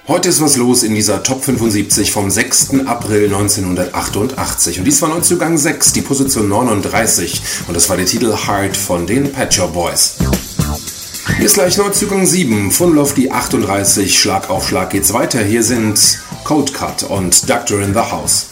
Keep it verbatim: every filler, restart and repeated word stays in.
Heute ist was los in dieser Top fünfundsiebzig vom sechsten April neunzehnhundertachtundachtzig. Und dies war Neuzugang sechs, die Position neununddreißig. Und das war der Titel Heart von den Pet Shop Boys. Hier ist gleich Neuzugang sieben, Full auf die achtunddreißig. Schlag auf Schlag geht's weiter. Hier sind Cold Cut und Doctor in the House.